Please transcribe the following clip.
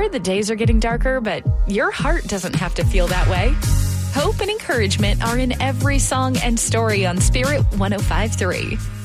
Sure, the days are getting darker, but your heart doesn't have to feel that way. Hope and encouragement are in every song and story on Spirit 105.3.